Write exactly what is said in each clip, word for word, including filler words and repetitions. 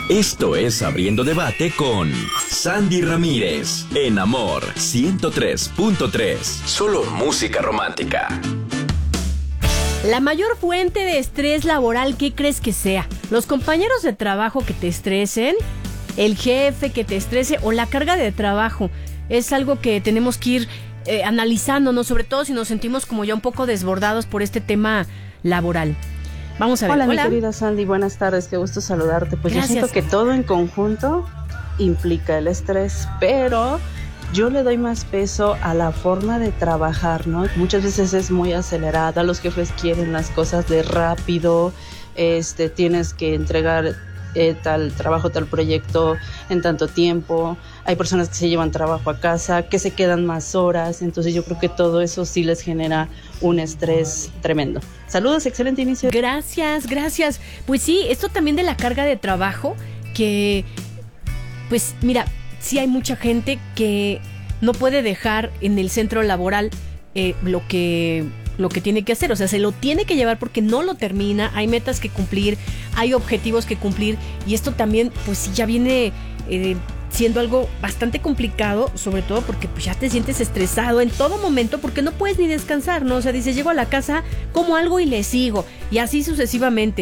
Esto es Abriendo Debate con Sandy Ramírez, en Amor ciento tres punto tres. Solo música romántica. La mayor fuente de estrés laboral, ¿qué crees que sea? ¿Los compañeros de trabajo que te estresen? ¿El jefe que te estrese? ¿O la carga de trabajo? Es algo que tenemos que ir eh, analizando, ¿no? Sobre todo si nos sentimos como ya un poco desbordados por este tema laboral. Vamos a ver. Hola, Hola. mi querida Sandy, buenas tardes, qué gusto saludarte. Pues Gracias. Yo siento que todo en conjunto implica el estrés, pero yo le doy más peso a la forma de trabajar, ¿no? Muchas veces es muy acelerada, los jefes quieren las cosas de rápido, este, tienes que entregar eh, tal trabajo, tal proyecto en tanto tiempo. Hay personas que se llevan trabajo a casa, que se quedan más horas, entonces yo creo que todo eso sí les genera un estrés tremendo. Saludos, excelente inicio. Gracias, gracias. Pues sí, esto también de la carga de trabajo, que, pues mira, sí hay mucha gente que no puede dejar en el centro laboral eh, lo que... lo que tiene que hacer, o sea, se lo tiene que llevar porque no lo termina, hay metas que cumplir, hay objetivos que cumplir, y esto también, pues sí, ya viene eh, siendo algo bastante complicado, sobre todo porque pues ya te sientes estresado en todo momento porque no puedes ni descansar, ¿no? O sea, dices, llego a la casa, como algo y le sigo, y así sucesivamente.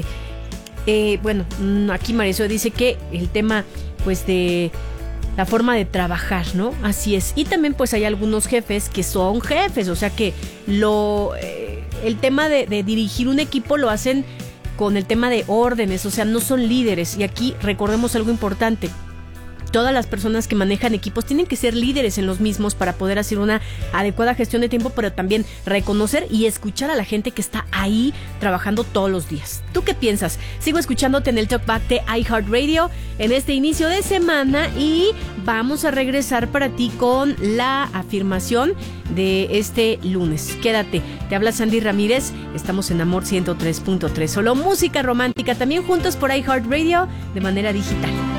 Eh, bueno, aquí Marisol dice que el tema, pues, de la forma de trabajar, ¿no? Así es. Y también pues hay algunos jefes que son jefes, o sea que lo eh, el tema de, de dirigir un equipo lo hacen con el tema de órdenes, o sea, no son líderes. Y aquí recordemos algo importante. Todas las personas que manejan equipos tienen que ser líderes en los mismos para poder hacer una adecuada gestión de tiempo, pero también reconocer y escuchar a la gente que está ahí trabajando todos los días. ¿Tú qué piensas? Sigo escuchándote en el Talkback de iHeartRadio en este inicio de semana y vamos a regresar para ti con la afirmación de este lunes. Quédate, te habla Sandy Ramírez, estamos en Amor ciento tres punto tres, solo música romántica, también juntos por iHeartRadio de manera digital.